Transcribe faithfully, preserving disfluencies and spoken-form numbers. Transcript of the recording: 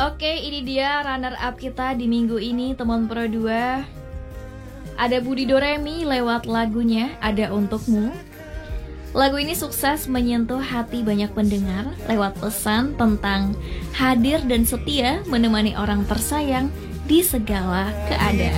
Oke, ini dia runner up kita di minggu ini, teman Pro dua. Ada Budi Doremi lewat lagunya Ada Untukmu. Lagu ini sukses menyentuh hati banyak pendengar lewat pesan tentang hadir dan setia menemani orang tersayang di segala keadaan.